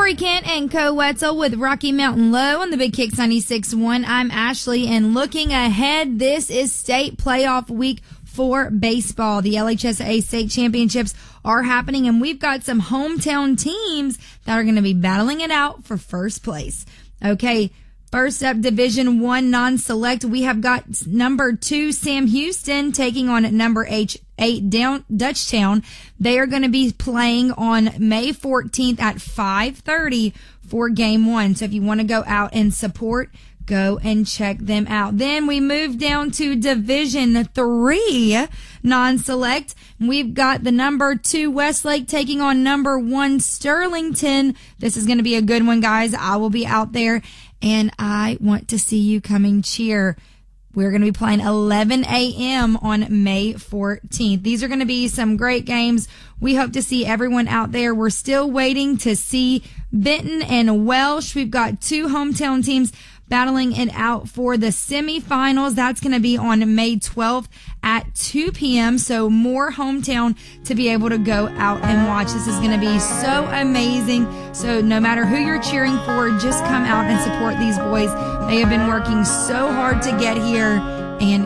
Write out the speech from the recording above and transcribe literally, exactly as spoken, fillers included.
Corey Kent and Co Wetzel with Rocky Mountain Low on the Big Kicks ninety-six point one. I'm Ashley, and looking ahead, this is state playoff week for baseball. The L H S A state championships are happening, and we've got some hometown teams that are going to be battling it out for first place. Okay, first up, Division One non-select. We have got number two Sam Houston taking on number eight, eight down Dutchtown. They are going to be playing on May fourteenth at five thirty for game one. So if you want to go out and support, go and check them out. Then we move down to Division Three non-select. We've got the number two Westlake taking on number one Sterlington. This is going to be a good one, guys. I will be out there, and I want to see you coming cheer. We're going to be playing eleven a.m. on May fourteenth. These are going to be some great games. We hope to see everyone out there. We're still waiting to see Benton and Welsh. We've got two hometown teams battling it out for the semifinals. That's going to be on May twelfth at two p.m. So more hometown to be able to go out and watch. This is going to be so amazing. So no matter who you're cheering for, just come out and support these boys. They have been working so hard to get here, and